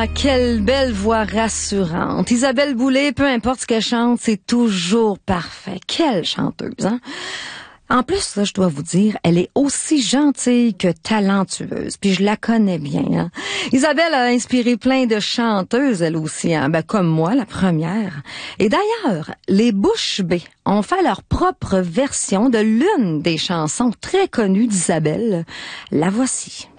quelle belle voix rassurante. Isabelle Boulay, peu importe ce qu'elle chante, c'est toujours parfait. Quelle chanteuse, hein? En plus, là, je dois vous dire, elle est aussi gentille que talentueuse. Puis je la connais bien, hein? Isabelle a inspiré plein de chanteuses, elle aussi, hein? Comme moi, la première. Et d'ailleurs, les Bouches Bées ont fait leur propre version de l'une des chansons très connues d'Isabelle. La voici.